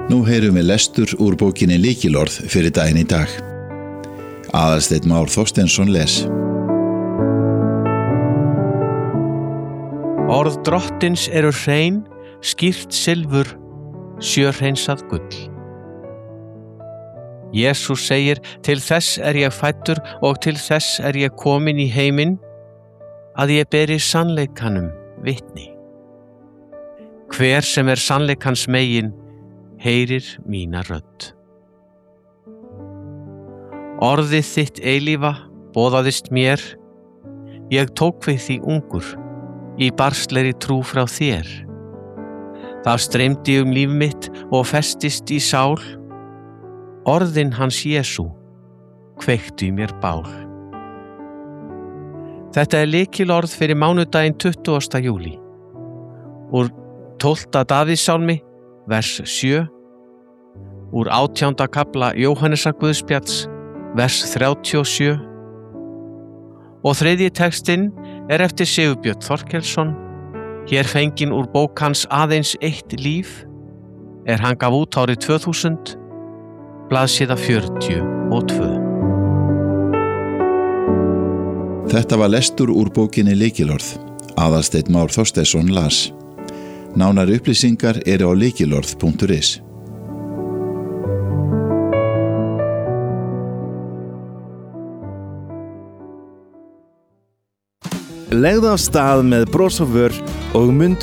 Nú heyrum við lestur úr bókinni Lykilorð fyrir daginn í dag. Aðalsteinn Már Þorsteinsson les. Orð drottins eru hrein, skýrt silfur, sjörhreinsað gull. Jesús segir, til þess ég fæddur og til þess ég kominn í heiminn, að ég beri sannleikanum vitni. Hver sem sannleikans megin, heyrir mína rödd. Orðið þitt eilífa boðaðist mér, ég tók við því ungur, í barnslegri trú frá þér. Það streymdi líf mitt og festist í sál, orðin hans Jesú kveiktu í mér bál. Þetta lykilorð fyrir mánudaginn 20. júlí. Úr 12. Davíðssálmi, vers 7, úr 18. kafla Jóhannesar Guðspjalls, vers 37, og þriðji textinn eftir Sigurbjörn Þorkelsson, hér fenginn úr bók hans Aðeins eitt líf, hann gaf út árið 2000, blaðsíða 42. Þetta var lestur úr bókinni Lykilorð. Aðalsteinn Már Þorsteinsson las. Nánari upplýsingar eru á lykilorð.is. Legðu af stað með bros á vör og mundu